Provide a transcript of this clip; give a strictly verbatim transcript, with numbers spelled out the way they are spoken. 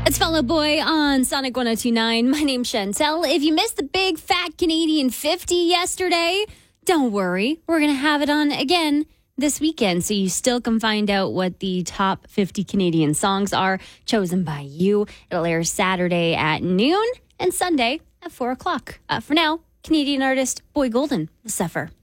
It's Fall Out Boy on Sonic one oh two point nine. My name's Chantel. If you missed the big fat Canadian fifty yesterday, don't worry. We're going to have it on again this weekend, so you still can find out what the top fifty Canadian songs are chosen by you. It'll air Saturday at noon and Sunday at four o'clock. Uh, for now, Canadian artist Boy Golden will suffer.